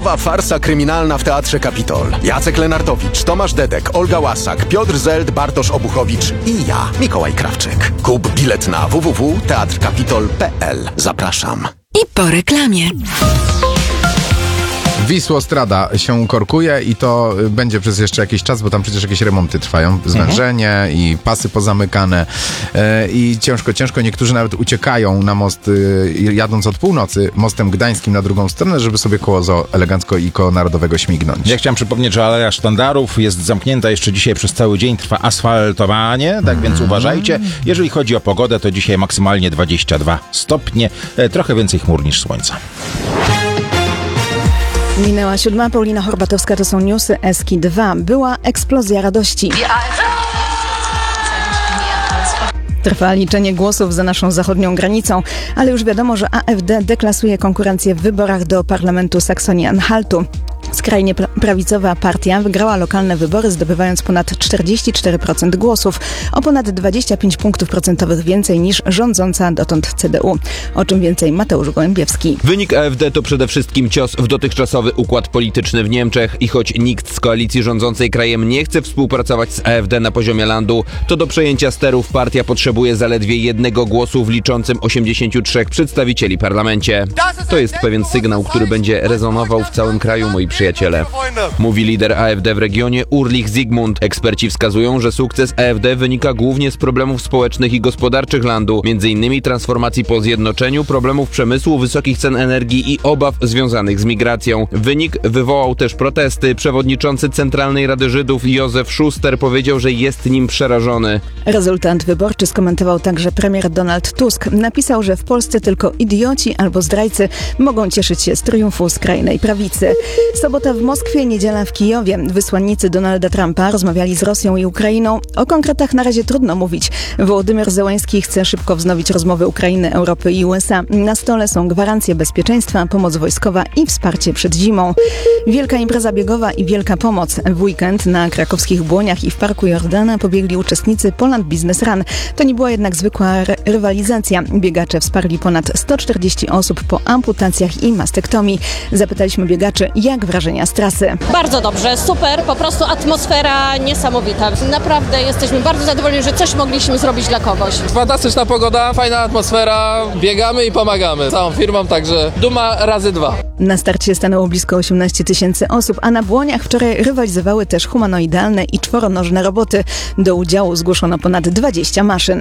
Nowa farsa kryminalna w Teatrze Kapitol. Jacek Lenartowicz, Tomasz Dedek, Olga Łasak, Piotr Zeld, Bartosz Obuchowicz i ja, Mikołaj Krawczyk. Kup bilet na www.teatrkapitol.pl. Zapraszam. I po reklamie. Wisłostrada się korkuje i to będzie przez jeszcze jakiś czas, bo tam przecież jakieś remonty trwają, zwężenie i pasy pozamykane i ciężko. Niektórzy nawet uciekają na most, jadąc od północy mostem gdańskim na drugą stronę, żeby sobie koło elegancko i koło Narodowego śmignąć. Ja chciałem przypomnieć, że Aleja Sztandarów jest zamknięta jeszcze dzisiaj przez cały dzień, trwa asfaltowanie, tak więc uważajcie. Jeżeli chodzi o pogodę, to dzisiaj maksymalnie 22 stopnie, trochę więcej chmur niż słońca. Minęła 7. Paulina Horbatowska, to są newsy Eski 2. Była eksplozja radości. Trwa liczenie głosów za naszą zachodnią granicą, ale już wiadomo, że AfD deklasuje konkurencję w wyborach do parlamentu Saksonii-Anhaltu. Skrajnie prawicowa partia wygrała lokalne wybory, zdobywając ponad 44% głosów, o ponad 25 punktów procentowych więcej niż rządząca dotąd CDU. O czym więcej Mateusz Gołębiewski. Wynik AfD to przede wszystkim cios w dotychczasowy układ polityczny w Niemczech i choć nikt z koalicji rządzącej krajem nie chce współpracować z AfD na poziomie landu, to do przejęcia sterów partia potrzebuje zaledwie jednego głosu w liczącym 83 przedstawicieli w parlamencie. To jest pewien sygnał, który będzie rezonował w całym kraju, moi przyjaciele. Mówi lider AfD w regionie Ulrich Zygmunt. Eksperci wskazują, że sukces AfD wynika głównie z problemów społecznych i gospodarczych landu, m.in. transformacji po zjednoczeniu, problemów przemysłu, wysokich cen energii i obaw związanych z migracją. Wynik wywołał też protesty. Przewodniczący Centralnej Rady Żydów Józef Schuster powiedział, że jest nim przerażony. Rezultat wyborczy skomentował także premier Donald Tusk. Napisał, że w Polsce tylko idioci albo zdrajcy mogą cieszyć się z triumfu skrajnej prawicy. Sobota w Moskwie, niedziela w Kijowie. Wysłannicy Donalda Trumpa rozmawiali z Rosją i Ukrainą. O konkretach na razie trudno mówić. Wołodymyr Zełański chce szybko wznowić rozmowy Ukrainy, Europy i USA. Na stole są gwarancje bezpieczeństwa, pomoc wojskowa i wsparcie przed zimą. Wielka impreza biegowa i wielka pomoc. W weekend na krakowskich Błoniach i w Parku Jordana pobiegli uczestnicy Poland Business Run. To nie była jednak zwykła rywalizacja. Biegacze wsparli ponad 140 osób po amputacjach i mastektomii. Zapytaliśmy biegaczy, jak wrażenia z trasy. Bardzo dobrze, super, po prostu atmosfera niesamowita. Naprawdę jesteśmy bardzo zadowoleni, że coś mogliśmy zrobić dla kogoś. Fantastyczna pogoda, fajna atmosfera, biegamy i pomagamy całą firmą, także duma razy 2. Na starcie stanęło blisko 18 000 osób, a na Błoniach wczoraj rywalizowały też humanoidalne i czworonożne roboty. Do udziału zgłoszono ponad 20 maszyn.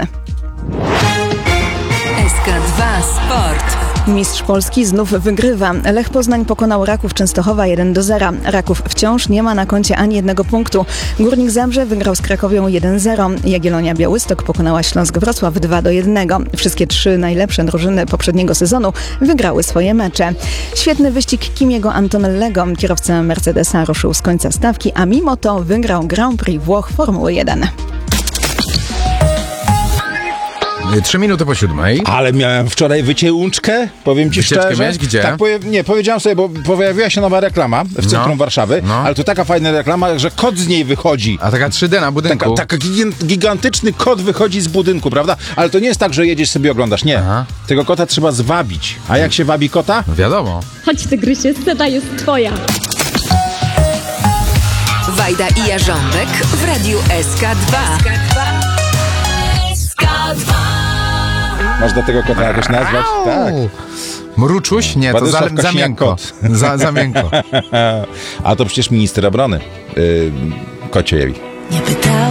SK2 Sport. Mistrz Polski znów wygrywa. Lech Poznań pokonał Raków Częstochowa 1-0. Raków wciąż nie ma na koncie ani jednego punktu. Górnik Zabrze wygrał z Krakowią 1-0. Jagiellonia Białystok pokonała Śląsk Wrocław 2-1. Wszystkie 3 najlepsze drużyny poprzedniego sezonu wygrały swoje mecze. Świetny wyścig Kimiego Antonellego. Kierowca Mercedesa ruszył z końca stawki, a mimo to wygrał Grand Prix Włoch Formuły 1. 3 minuty po 7. Ale miałem wczoraj wycieczkę, powiem ci Wycieczkę szczerze. miałeś gdzie? Tak, powiedziałem sobie, bo pojawiła się nowa reklama w centrum Warszawy, ale to taka fajna reklama, że kot z niej wychodzi. A taka 3D na budynku. Taka gigantyczny kot wychodzi z budynku, prawda? Ale to nie jest tak, że jedziesz sobie oglądasz, nie. Aha. Tego kota trzeba zwabić. A jak się wabi kota? Wiadomo. Chodź tygrysie, scena jest twoja. Wajda i Jarząbek w radiu SK2. Można tego kota jakoś nazwać? Tak. Mruczuś? Nie, to Władysław za miękko. Za miękko. A to przecież minister obrony Kociejewi. Nie pytał.